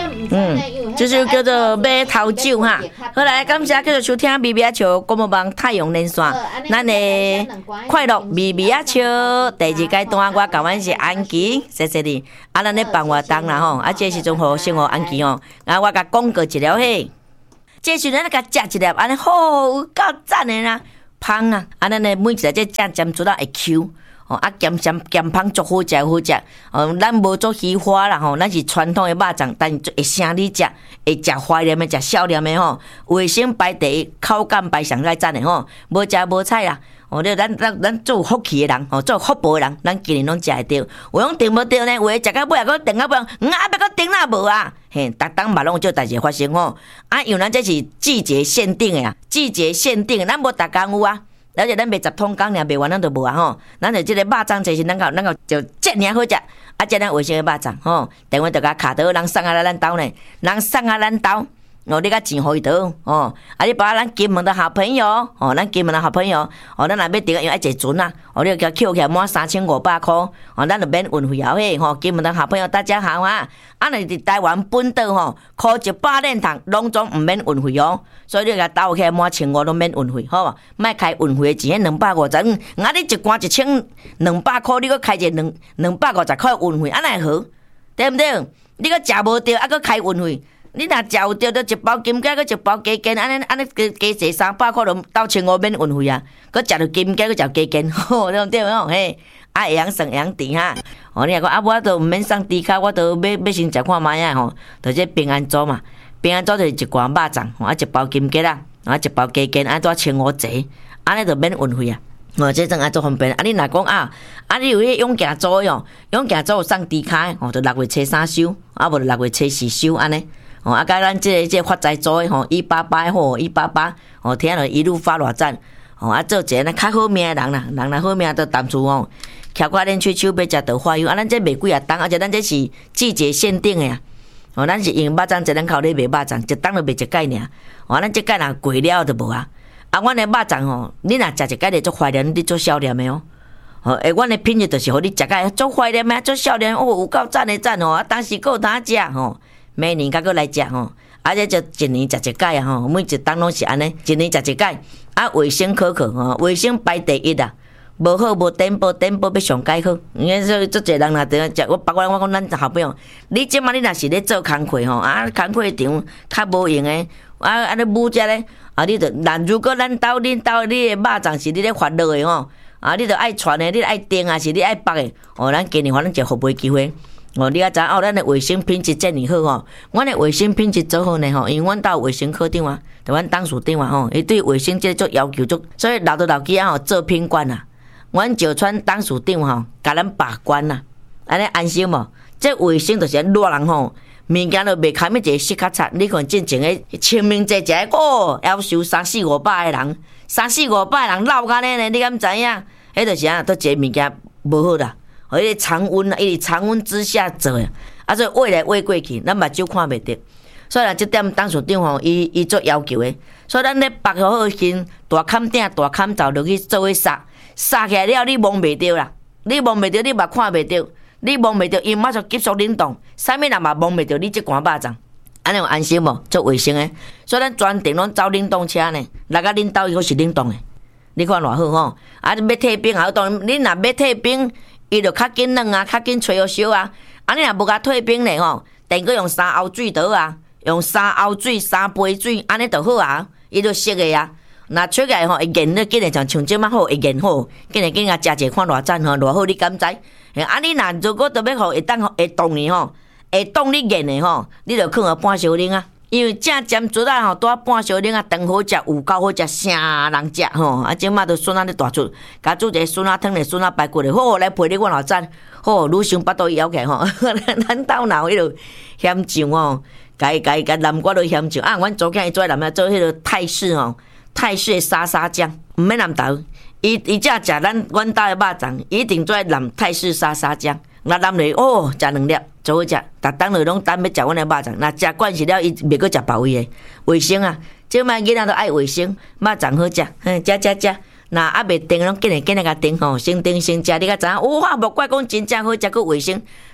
就是叫做马头酒哈。好来，感谢继续收听咪咪啊笑广播网太阳连线，咱的快乐咪咪啊笑第2阶段，我感恩是安琪，谢谢你。啊，咱咧办活动啦吼，啊，这时阵好生活安琪哦，啊，我甲广告一了嘿，这时阵甲食一粒，安尼好够赞的啦，芳啊，啊，咱咧每一个这酱做到会 Q。哦，啊，咸芳足好食好食。哦，咱无做稀花啦吼，咱是传统的肉粽，但会生你食，会食怀念的，食少年的吼，卫生排第一，口感排上来赞的吼，无食无菜啦。哦，咱做福气的人，哦，做福报的人，咱今年拢食会着。有拢订无着呢，有诶食到尾啊，佫订到尾，啊，要佫订啦无啊？嘿，逐当嘛拢有这代志发生吼。啊，因为咱这是季节限定的啊，季节限定的，咱无逐工有啊。了解咱卖10桶工尔卖完咱就无啊吼，咱就即个肉粽就是咱个就这尔好食，啊这咱卫生的肉粽吼，电话就甲卡到人送啊咱兜呢，人送啊咱兜，哦你甲钱互伊倒哦，啊你把咱金门的好朋友哦，咱金门的好朋友哦，咱若要订因为爱坐船啊，哦你甲扣起来满3500块，哦咱就免运费了嘿吼，金门的好朋友大家好啊，啊若伫台湾本岛吼，考100连堂拢总毋免运费哦。所以你甲倒起来满1500都免运费，好无？莫开运费的钱，250，啊你一罐1200块，你搁开一个250块运费，安尼好，对毋对？你搁食无着，啊搁开运费，你若食有着，就一包金桔，搁一包鸡筋，安尼加济300块，就到1500免运费啊！搁食着金桔，搁食鸡筋，吼，对毋对？吼，嘿，啊会晓算会晓甜哈。哦，你若讲啊，我都毋免送猪脚，我都要先食看卖啊吼，就这平安粥嘛。平安粥就是一罐肉粽，啊一包金桔啦，啊一包鸡筋，啊多1500济，安尼就免运费啊。哦，这阵啊做方便。啊你若讲啊你有迄永健粥哟，永健粥有送猪脚，哦，就6月初3收，啊无就6月初4收安尼。哦，啊甲咱这发财粥的吼，188好，188，哦，听了一路发大赞。哦，啊做一个较好命的人啦，人若好命都淡厝哦，徛过恁喙手要食豆花油，啊咱这卖几啊档，而且咱这是季节限定的啊。哦，咱是用肉粽一人口咧卖肉粽，一档就卖一盖尔。哦，咱即盖若过了就无啊。啊，阮的肉粽吼，你若食一盖就足怀念，你做少年的哦。哦，阮的品质就是互你食盖足怀念的，足少年哦，有够赞的赞哦。啊，当时够通食吼，每年甲佫来食吼，啊，这就一年食一盖啊吼，每一档拢是安尼，一年食一盖。啊，卫生可靠吼，卫生排第一啊。无好无颠簸要上解好，因为说足侪人若伫食，我包括我讲咱后朋友，你即马你若是咧做工课吼，啊工课场较无用诶，啊你母遮咧，啊你着，但如果恁兜你诶肉粽是你咧发热诶吼，啊你着爱传诶，你爱订啊是你爱绑诶，哦咱今年反正就互袂机会，哦你啊知哦咱诶卫生品质遮尔好吼，阮诶卫生品质做好呢吼，因为阮兜卫生科长啊，就阮董事长啊吼，伊对卫生这做要求足，所以留机啊吼做品管啊。阮石川董事长吼，甲咱把关啦，安尼安心无？这卫生就是热人吼，物件都袂堪一个洗较擦。你看进前个清明节一个哦，要收300-500个人，300-500个人闹安尼呢，你敢知影？迄就是啊，都一个物件无好啦，互伊常温啊，伊是常温之下做诶，啊所以喂来喂过去，咱目睭看袂着。所以啦，即点董事长吼，伊做要求诶，所以咱咧绑好先大坎顶、大坎罩落去做伙杀起来了，你摸袂着啦，你摸袂着，你嘛看袂着，你摸袂着，伊马上急速冷冻，啥物人嘛摸袂着，你即罐肉粽，安尼有安心无？做卫生诶，所以咱专程拢走冷冻车呢，来甲恁兜伊个是冷冻诶，你看偌好吼，啊你要退冰也好冻，你若要退冰，伊就较紧软啊，较紧吹好烧啊，啊你若无甲退冰呢吼，电个用3后水倒啊，用3后水、3杯水，安尼就好啊，伊就熟诶啊。若出来吼会研咧，紧诶像即摆好会研好，紧甲食者看偌赞吼，偌好你敢知？啊你若如果特别好会当会冻呢吼，会冻你研诶吼，你着放互半小冷啊，因为正尖珠啊吼，拄半小冷啊，长好食，有够好食，啥人食吼？啊即摆都孙仔咧大出，甲煮一个孙仔汤咧，孙仔排骨咧，好来陪你我偌赞，好愈想巴肚枵起吼，咱兜闹迄落咸酱吼，甲南瓜都咸酱啊，阮昨囝伊做南啊做迄个泰式吼。泰式的沙沙酱，毋免南豆，伊只食阮兜的肉粽，一定做南泰式沙沙酱。若南落哦，食2粒，最好食。逐当落拢等要食阮的肉粽，若食惯势了，伊袂阁食别位的。卫生啊，即摆囡仔都爱卫生，肉粽好食，食。若还袂订，拢紧来甲订吼，先订先食。你甲知影？哇，莫怪讲真正好食，佮卫生。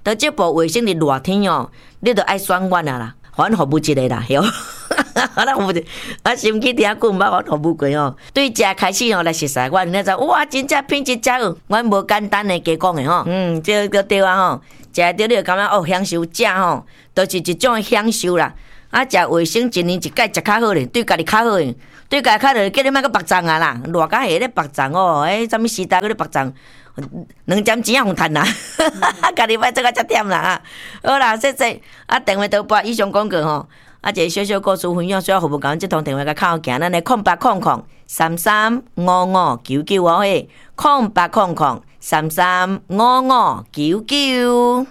到这部卫星伫热天哦，你着爱选阮啊啦，反服务一个啦，哟。我心去听久毋捌我服务过哦。对食开始哦来熟悉阮，你知哇，真正品质真好，阮无简单的加讲的吼。这个对啊吼，食着你就感觉哦享受食吼，都是一种享受啦。啊，食卫生一年一届食较好咧，对家己较好咧，对家己较好，叫你莫个白粽啊啦，热甲下咧白粽哦，啥物时代嗰啲白粽，2点钱啊，互趁啦，家己莫做甲遮忝啦啊。好啦，谢谢啊，电话都拨以上广告吼。啊，一个小小故事分享，需要服务讲，即通电话甲靠行，咱的0800335599哦嘿，0800335599。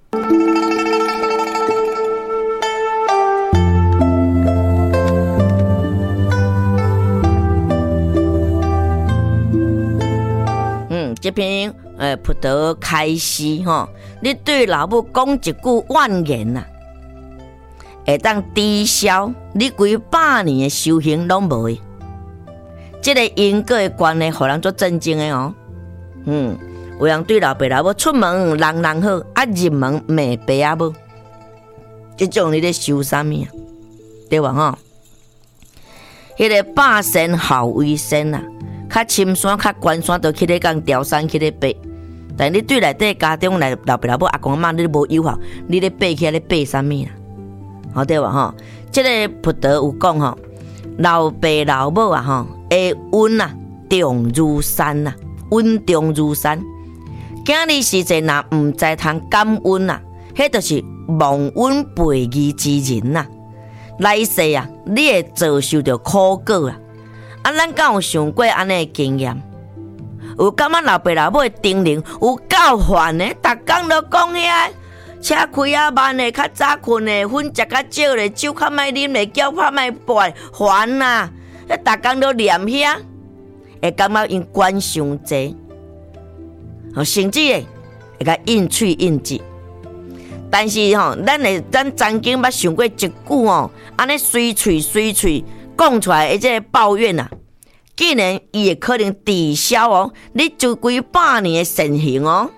这篇葡萄开示吼，你对老母讲一句怨言呐，会当抵消你几百年的修行拢无的。这个因果的关系，互人做震惊的哦。有人对老爸老母出门人人好，啊入门骂爸仔母，这种你咧修啥物啊？对吧吼？迄个霸神好为先啊！较深山、较关山，都去咧讲调山去咧爬。但你对内底家中来老爸老母、阿公阿妈，你无友好，你咧爬起来咧爬啥物啦？好对吧吼？这个葡萄有讲吼，老爸老母啊吼，会恩啊重如山啊，恩重如山。今日时阵若毋知通感恩啊，迄就是忘恩背义之人呐。来世啊，你会遭受着苦果啊！啊，咱敢有想过安尼的经验？有感觉老爸老母的叮咛有够烦的，逐工都讲遐，车开啊慢的，较早困的，薰食较少的，酒较莫啉的，脚较莫跛，烦呐！迄逐工都念遐，会感觉因管伤济，甚至会甲应喙应舌。但是吼，咱曾经捌想过一句哦，安尼随喙讲出来的这个抱怨啊，竟然伊会可能抵消哦，你就几百年的善行哦。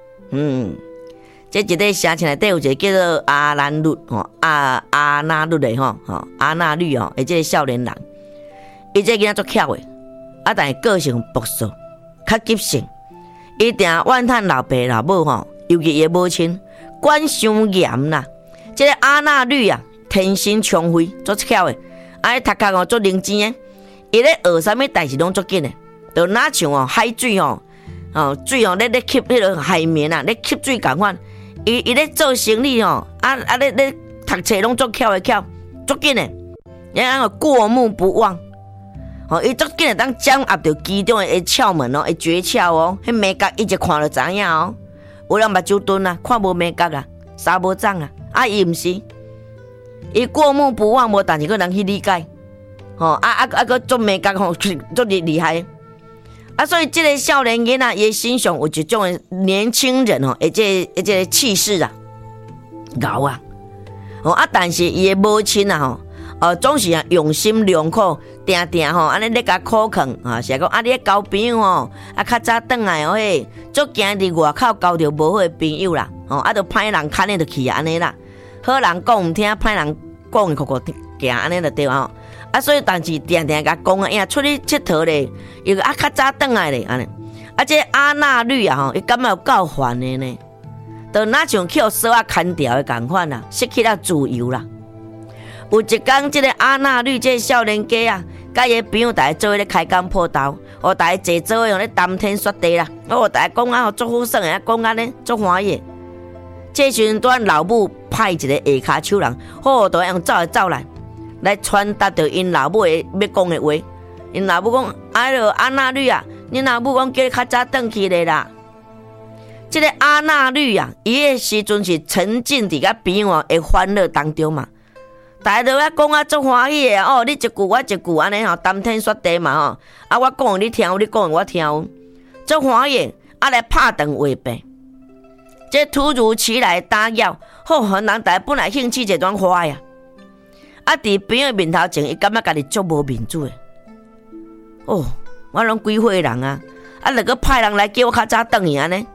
这一个城市内底有一个叫做阿兰律吼，阿那律的吼，阿那律吼，的这个少年人，伊这个囡仔足巧的，啊，但是个性朴素，较急性，伊定怨叹老爸老母吼，尤其伊的母亲管伤严啦。这个阿那律啊，天生聪慧，足巧的。啊，读册哦，足认真诶！伊咧学啥物代志拢足紧诶，就哪像哦海水哦，水哦咧吸迄个海绵啊，咧吸水共款。伊咧做生意哦，咧读册拢足巧诶，足紧诶，因安个过目不忘。伊足紧诶，当掌握着其中诶窍门哦，诶诀窍哦，迄美角伊一看就知影哦。有人目睭钝啊，看无美角啊，沙无脏啊，伊毋是。伊过目不忘，无但是个人去理解，个做美角吼，足厉害。所以这个少年囡仔，伊身上有一种的年轻人吼，这个气势啊，牛啊，但是伊的母亲啊吼，总是用心良苦，定吼，安尼咧甲苦劝啊，是讲你交朋友吼，较早转来哦嘿，足惊伫外口交着无好的朋友啦，就歹人牵的就去安尼啦。好人讲毋听，歹人讲会酷行，安尼就对啊。所以但是定甲讲啊，出去佚佗咧，伊个较早转来咧，安尼。这阿那律啊吼，伊感觉有够烦的呢，就哪像去互锁牵条的共款啦，失去了自由啦。有一天，这个阿那律这个少年家啊，甲伊的朋友大家做伙咧开工破豆，大家坐做伙咧谈天说地啦，大家讲啊足好耍的，讲安尼足欢喜。这时阵，咱老母派一个下骹手人，好都用走来传达着因老母的要讲的话。因老母讲：“哎哟，阿那律啊，恁老母讲叫你较早转去咧啦。”这个阿那律啊，伊的时阵是沉浸伫个朋友的欢乐当中嘛，大家都在讲啊足欢喜的哦，你一句我一句安尼吼，谈天说地嘛吼，我讲你听，你讲我听，足欢喜，来拍断话柄。这突如其来的打扰，人大家本来兴趣这段花呀，伫朋友面头前，伊感觉家己足无面子的。我拢几岁人啊，那个派人来叫我较早转去安尼，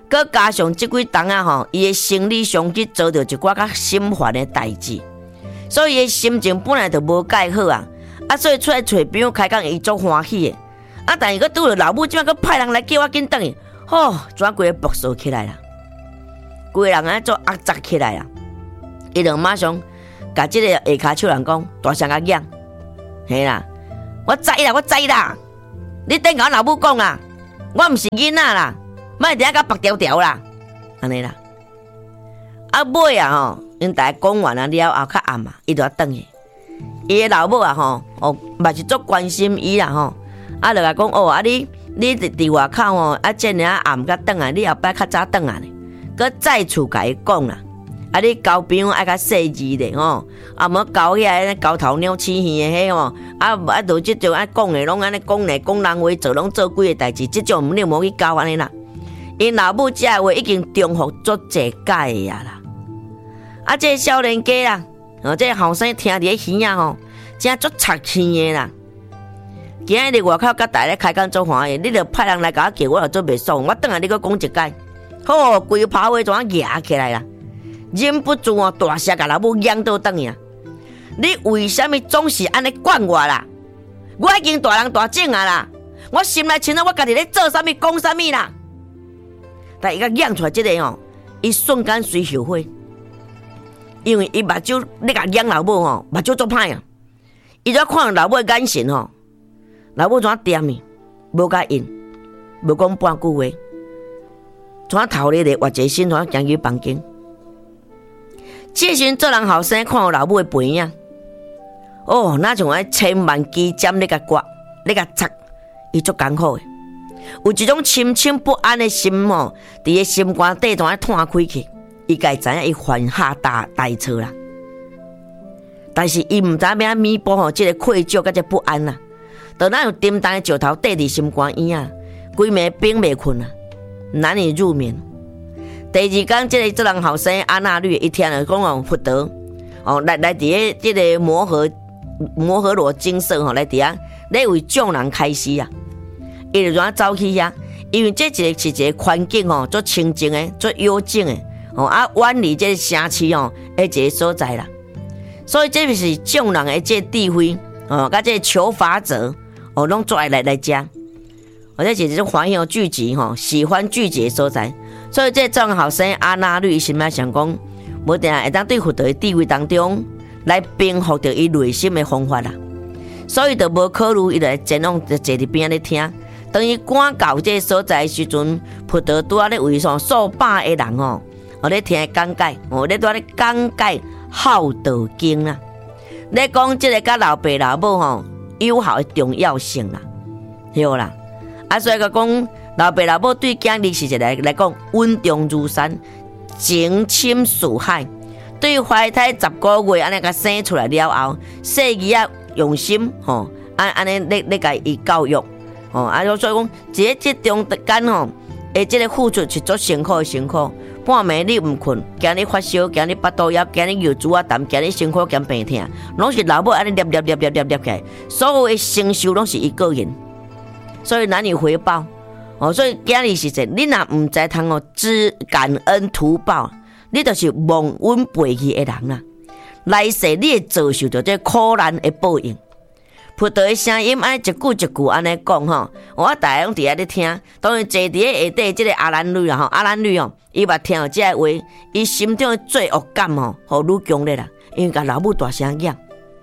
佮加上即几冬啊吼，伊的生理上去遭到一寡较心烦的代志，所以伊的心情本来就无介好啊，所以出来找朋友开讲，伊足欢喜的。但是佮拄着老母即摆佮派人来叫我紧转去，转规个暴躁起来啦，规个人啊做压杂起来啦，伊就马上甲即个下骹手人讲，大声甲讲，嘿啦，我知啦，你等甲我老母讲啦，我毋是囡仔啦。莫伫遐甲白条条啦，安尼啦。尾啊吼，因大家讲完啊了后较暗嘛，伊就要转去。伊的老母啊吼，嘛是足关心伊啦吼，就甲讲你伫外口吼，这尔暗甲转啊，你后摆较早转啊呢。佮再次甲伊讲啦，你交朋友爱较细致咧吼，无交遐交头鸟鼠耳的迄吼，就即种爱讲的拢安尼讲咧，讲人话做拢做几个代志，即种你无去交安尼啦。因老母这话已经重复足侪届啊啦，这少年家啦，这后生听伫咧耳啊吼，真足插气的啦。今日外口甲大家开讲做欢喜，你著派人来甲我叫，我就做袂爽。我等下你搁讲一届，规个炮话怎啊压起来啦？忍不住大声甲老母养倒转去啊！你为什么总是安尼管我啦？我已经大人大种啊啦，我心内清楚我家己咧做啥物讲啥物啦。但伊甲养出来即个伊瞬间随后悔，因为伊目睭咧甲养老母目睭足歹啊！伊只看老母的眼神老母怎点伊，无甲应，无讲半句话，怎头咧咧，活一身怎行去房间。这时做人后生看到老母的背影，那像爱千万支针咧甲刮，咧甲插，伊足艰苦的。有一种深深不安的心伫个心肝底怎摊开去，伊该知影伊犯下大错啦。但是伊毋知影要弥补即个愧疚甲这不安啦，就那有沉重的石头缀伫心肝院啊，规暝并袂困啊，难以入眠。第二天，即个做人后生安那律，伊听了讲佛陀来伫个即个摩诃罗精舍来伫遐，咧为众人开示啊。伊就怎走去遐，因为这是一个环境足清净的、足幽静的远离这个城市的一个所在啦。所以这是众人的这智慧甲这求法者拢做来遮，这是一种欢喜聚集喜欢聚集的所在。所以这种后生阿那律心内想讲，无定会当对佛陀的智慧当中来平复着伊内心的方法啦。所以就无考虑伊就前往坐伫边咧听。当伊赶到这个所在的时阵，佛陀拄仔咧为数百个人咧听讲解，咧拄仔咧讲解《孝道经》啦，咧讲即个甲老爸老母友好的重要性啦，对啦。所以讲老爸老母对囝儿是一个来讲稳重如山，情深似海。对怀胎10个月安尼甲生出来了后，细儿仔用心安尼咧甲伊教育。所以讲，这中间这个付出是足辛苦的辛苦。半暝你毋困，今日发烧，今日巴肚炎，今日腰子啊淡，今日辛苦兼病痛，拢是老母安尼捏起来，所有的承受拢是伊个人，所以难以回报。所以今日是说，你若毋知通知感恩图报，你就是忘恩背义的人啦。来世你会遭受到这苦难的报应。佛陀的声音安一句一句安尼讲我大家拢伫遐咧听，当然坐伫咧下底即个阿兰女啦阿兰女伊捌听到这个话，伊心中的罪恶感愈强烈啦，因为甲老母大声讲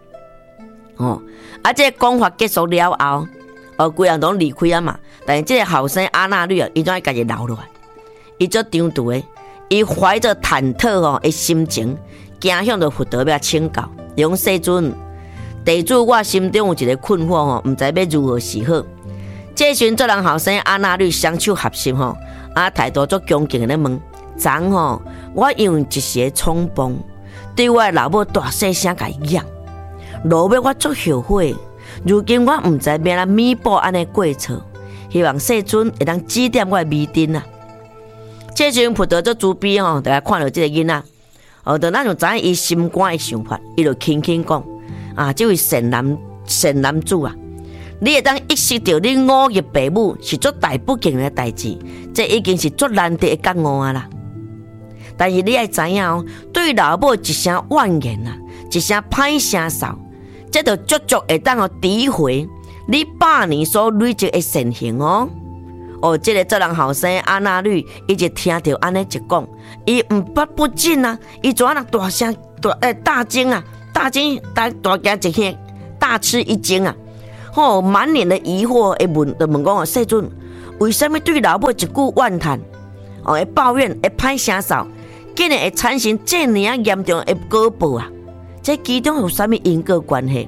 这个讲法结束了后，规人拢离开啊嘛，但是这个后生阿那女伊怎家己留落来，伊做张度的，伊怀着忐忑的心情，行向着佛陀要请教，用世尊。地主，我心中有一个困惑毋知要如何是好。这时做人后生阿那律双手合十态度足恭敬的咧问：昨我因为一时冲动，对我的老母大细声甲伊讲，落尾我足后悔。如今我毋知要来弥补安尼过错，希望世尊会当指点我的迷津啊。这时佛陀足慈悲大家看到这个囡仔就那就知影伊心肝的想法，伊就轻轻讲。这位善男子啊， 你会当意识到你误入父母是做大不敬的代志，这已经是做难得的觉悟啊啦。但是你要知影哦，对老母一声怨言啊，一声歹声扫，这就足足会当诋毁你百年所累积的善行哦。这个做人后生安娜女，伊就听到安尼一讲，伊不禁啊，伊怎样大声大惊啊，大惊一声，大吃一惊啊！满脸的疑惑，问讲世尊，为什么对老母一句怨叹，会抱怨，会歹声扫，竟然会产生这样严重的果报啊？这其中有什么因果关系？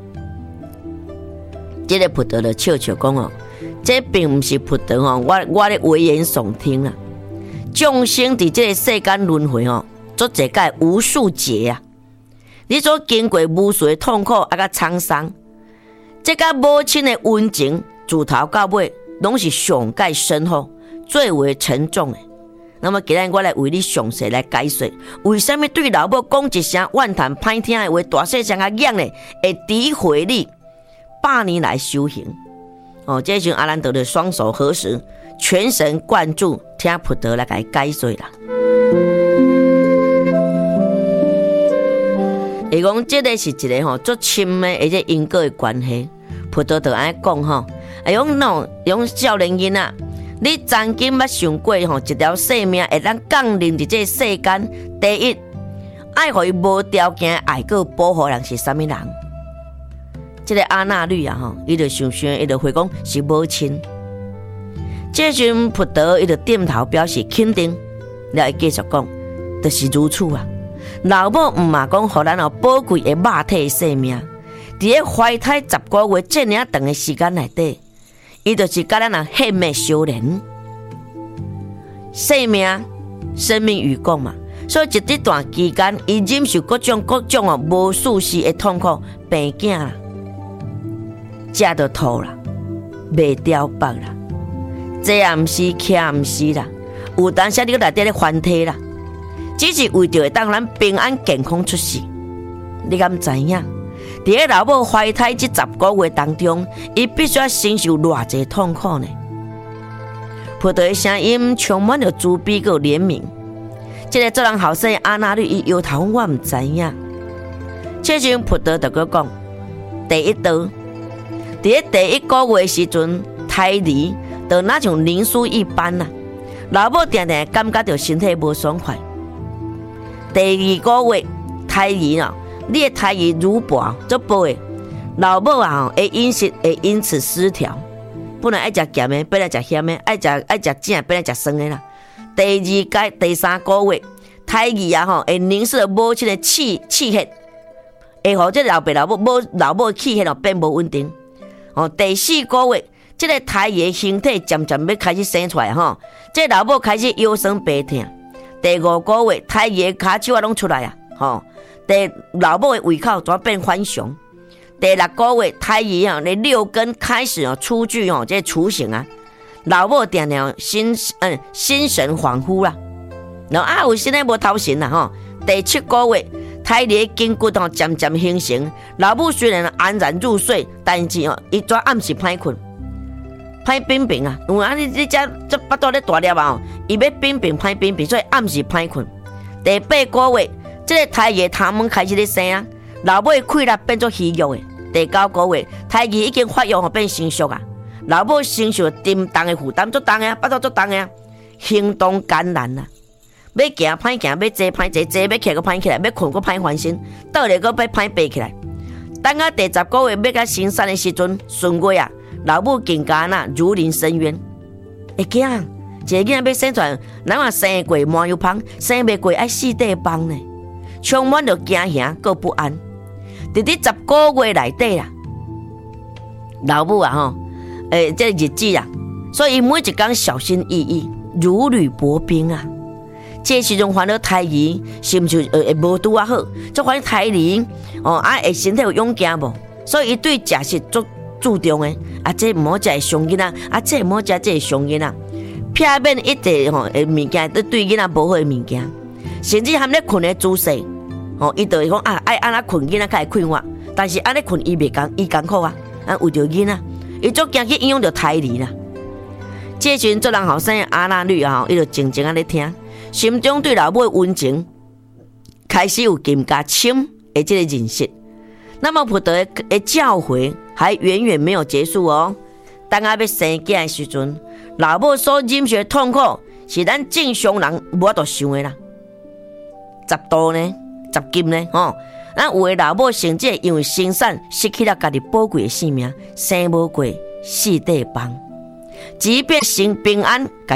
这个菩萨就笑笑讲这并不是菩萨我的危言耸听啦。众生在这个世间轮回做这个无数劫啊！你所经过无数的痛苦甲沧桑，这甲母亲的温情，自头到尾拢是上界深厚、最为沉重的。那么今日我来为你详细来解说，为什么对老母讲一声怨叹歹听的话，大细声硬的，会诋毁你8年来修行。这时阿难陀的双手合十，全神贯注听菩萨来给解说啦。伊讲这个是一个足深的而且因果的关系。菩萨就安尼讲用少年囡仔，你曾经捌想过一条生命会当降临伫这世间，第一爱互伊无条件爱个保护人是啥物人？这个阿那律啊，伊就想，伊就回讲是母亲。这阵菩萨伊就点头表示肯定，了伊继续讲，就是如此啊。老母唔嘛讲，互咱宝贵的肉体生命，伫咧怀胎10个月这样长的时间内底，伊就是甲咱献命修炼，生命与共嘛。所以这段期间，伊忍受各种无数次的痛苦，病囝啦。食到吐啦，袂掉腹啦，坐也毋是，徛也毋是啦，有当时你个内底咧翻体啦，只是为着会当咱平安健康出世。你敢知影？伫咧老母怀胎这10个月当中，伊必须要承受偌济痛苦呢？菩萨的声音充满着慈悲和怜悯。这个做人后生阿那律伊摇头，我毋知影。这时菩萨就佮讲，第一道。伫第1个月时阵，胎儿就那像凝珠一般啦。老母定定感觉到身体无爽快。第2个月，胎儿你的胎儿乳薄足薄的，老母的饮食会因此失调，本来爱食咸的，本来食咸的，爱食正，本来食酸的啦。第3个月，胎儿会凝视母亲的气血，会互这老爸老母气血变无稳定。第4个月，这个胎儿身体渐渐要开始生出来这老母开始腰酸背痛。第5个月，胎儿骹手拢出来啊老母的胃口怎变反常？第6个月，胎儿的6根开始出具这雏形啊，老母定定心神恍惚啦，然后有身体无头神啦第7个月。胎儿的筋骨渐渐形成，老母虽然安然入睡，但是伊昨暗时歹困，歹冰冰啊！有你这巴肚咧大粒伊要冰冰歹冰冰，所以暗时歹困。第8个月，这个胎儿头毛开始咧生啊，老母的气力变作虚弱的。第9个月，胎儿已经发育变成熟啊，老母承受沉重的负担足重的，巴肚足重的，行动艰难啊。要行歹行，要坐歹坐，要起个歹起来，要困个歹翻身，倒来个要歹爬起来。等到第10个月要甲生产的时阵，顺月啊，老母更加如临深渊。会惊，一个囡仔要生出来，咱话生过麻油芳，生袂过爱4块饭呢，充满着惊吓佮不安。伫这10个月内底啦，老母这日子啊，所以每一天小心翼翼，如履薄冰啊。这时阵烦恼胎儿是毋是会无拄啊好？做烦恼胎儿会身体有勇健无？所以伊对食食足注重的这唔好食会伤囡仔，这唔好食这会伤囡仔。避免一切物件都对囡仔无好的物件，甚至含咧困的姿势伊就会讲爱安那困囡仔才会困我，但是安尼困伊袂讲，伊艰苦啊，为着囡仔伊足惊去影响着胎儿啦。这时阵做人后生的阿那律啊，伊就静静啊咧听，心中对老母的温情开始有更加深的这个认识。那么普陀的教诲还远远没有结束哦。当啊要生囝的时阵，老母所忍受的痛苦是咱正常人无法度想的啦。10度呢，10斤呢，咱有的老母甚至因为生产失去了家己宝贵的性命，生无过，死地亡。即便生平安。